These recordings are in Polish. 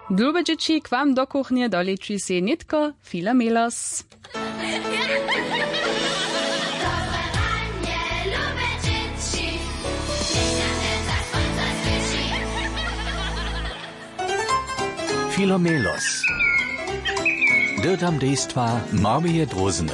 Dlube dzieci, k wam do kuchnie doleci się nitko Fila Melos. Filomelos. Dyrtam dejstva Marmije Drozene.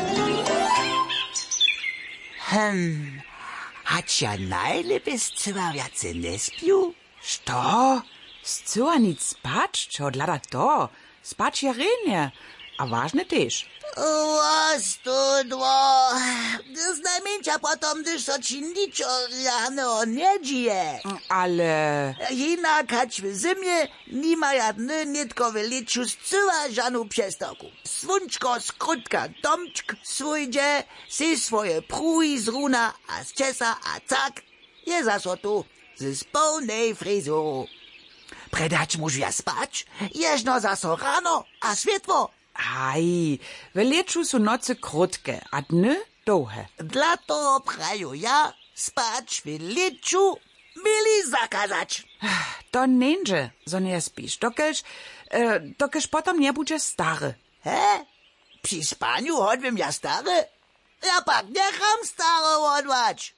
Hać ja najlepiej zcyła wiace nie spił? Što? Zcyła nic spać? Čo odlada to? Spać ja renie. A ważne też. Was to dwo. Znajmniejsza potom, gdyż so ci niczo rano nie dzieje. Ale... Jinak hać w zimie nima jadny nitko w liczu zcyła żanu przestaku. Swunczko skrótka domczk swójdzie, si swoje pruj z runa, a z czesa, a tak, je zaso tu, z pełnej fryzuru. Predać muż ja spać, jeżno zaso rano, a światło. Aj, w leczu są noce krótkie, a dny długie. Dla toho praju ja spać w leczu mieli zakazać. To nędzie, zo nie spisz, dokelż potom nie będzie stary. He? Przy spaniu chodźbym ja stary? Ja pak necham stary odwać.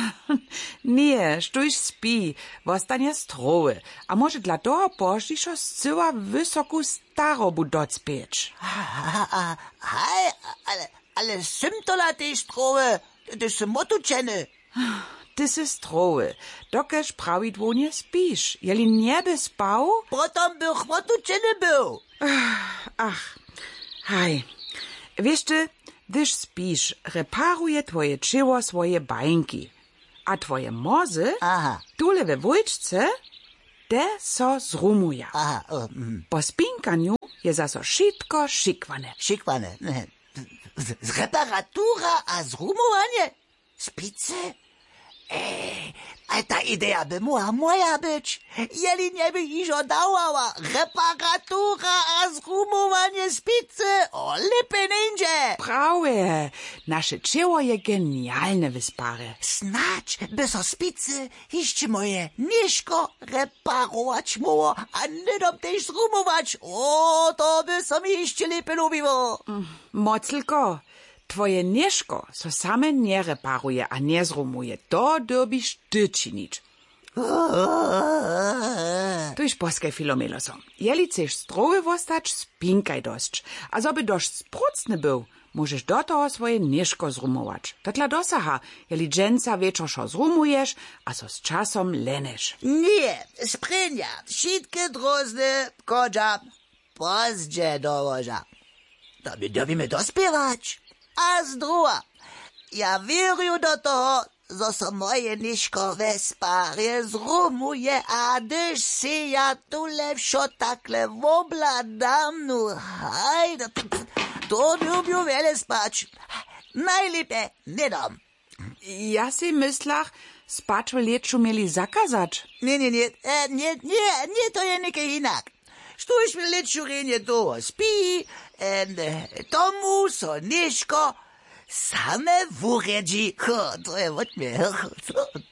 Nie, štuž spi, vostanie stroły, a może dla toho poszliš zcyła wysoku starobu docpieć. Hej, ale sym to na tej stroły, to są motuczeny. Ty se stroły, dokelż prawidło nie spisz, jeli nie by spał? Potom bych motuczeny był. Ach, hej, wiesz ty, gdyż spisz, reparuje twoje czyło swoje bańki. A twoje mozy, tule we wujczce, te so zrumuja. Po spinkaniu je zaso šitko šikwane. Šikwane? Z reparatura a zrumowanie? Spice? A ta idea by mogła moja być. Jeli nie by iżo dałała. Reparatura a zrumowanie spice o lipy nindzie. Prawie. Nasze czyło je genialne wyspare. Snać by so spice jeszcze moje nieszko reparować mogło, a nie dom też zrumować. O, to by so mi jeszcze lepiej lubiło. Moclko, twoje nieszko so same nie reparuje a nie zrumuje. To dobisz ty czynić. To już poskaj Filomelosom. Jeli chcesz zdrowy wostać, spinkaj dość. A zoby dość sprucny był, możesz do toho swoje nieszko zrumować. To dla dosaha, jeli dżęca wieczorzo zrumujesz, a so z czasom lenesz. Nie, sprinja, wszystkie drozny, kodża, pozdźe dołoża. To my dobimy dospiewać. A zdruła, ja wieruję do toho, zo so moje niszko wesparje zrumuje, a gdyż si ja tule wszo takle wobladam, no haj, to lubię wiele spać. Najlepiej nie dam. Ja si myslach, spać w leczu mieli zakazać. Nie, to je neke inak. Štuž v leczu renje toho spi, tomu so niško same v uredži. To je od mne.